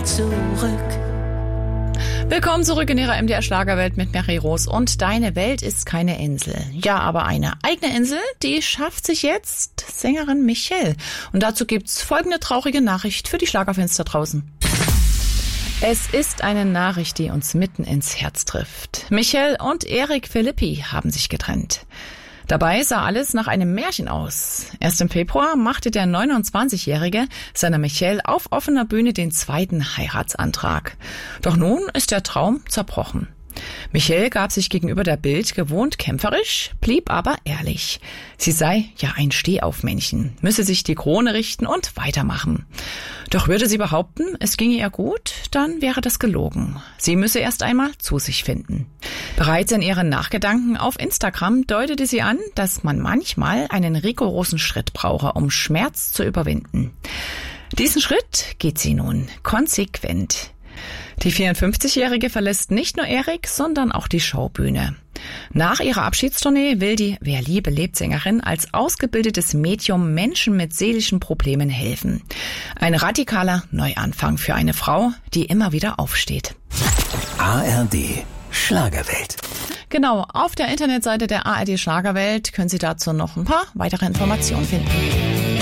zurück. Willkommen zurück in Ihrer MDR Schlagerwelt mit Mary Rose. Und deine Welt ist keine Insel. Ja, aber eine eigene Insel, die schafft sich jetzt Sängerin Michelle. Und dazu gibt's folgende traurige Nachricht für die Schlagerfans da draußen. Es ist eine Nachricht, die uns mitten ins Herz trifft. Michelle und Eric Philippi haben sich getrennt. Dabei sah alles nach einem Märchen aus. Erst im Februar machte der 29-Jährige seiner Michelle auf offener Bühne den zweiten Heiratsantrag. Doch nun ist der Traum zerbrochen. Michelle gab sich gegenüber der Bild gewohnt kämpferisch, blieb aber ehrlich. Sie sei ja ein Stehaufmännchen, müsse sich die Krone richten und weitermachen. Doch würde sie behaupten, es ginge ihr gut, dann wäre das gelogen. Sie müsse erst einmal zu sich finden. Bereits in ihren Nachgedanken auf Instagram deutete sie an, dass man manchmal einen rigorosen Schritt brauche, um Schmerz zu überwinden. Diesen Schritt geht sie nun konsequent. Die 54-Jährige verlässt nicht nur Erik, sondern auch die Showbühne. Nach ihrer Abschiedstournee will die Wer Liebe lebt Sängerin als ausgebildetes Medium Menschen mit seelischen Problemen helfen. Ein radikaler Neuanfang für eine Frau, die immer wieder aufsteht. ARD Schlagerwelt. Genau, auf der Internetseite der ARD Schlagerwelt können Sie dazu noch ein paar weitere Informationen finden.